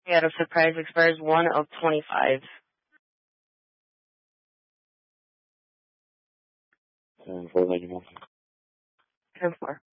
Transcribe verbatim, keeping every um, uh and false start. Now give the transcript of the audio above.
Out of surprise expires one of twenty-five. And four ninety-one. ten four.